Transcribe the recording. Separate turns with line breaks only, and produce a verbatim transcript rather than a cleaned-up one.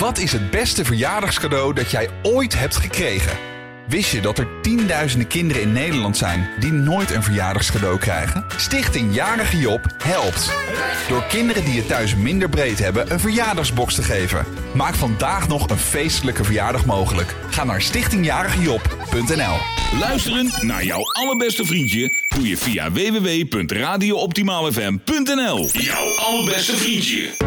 Wat is het beste verjaardagscadeau dat jij ooit hebt gekregen? Wist je dat er tienduizenden kinderen in Nederland zijn die nooit een verjaardagscadeau krijgen? Stichting Jarige Job helpt. Door kinderen die het thuis minder breed hebben een verjaardagsbox te geven. Maak vandaag nog een feestelijke verjaardag mogelijk. Ga naar stichting jarige job punt n l.
Luisteren naar jouw allerbeste vriendje doe je via w w w punt radio optimaal f m punt n l. Jouw allerbeste vriendje.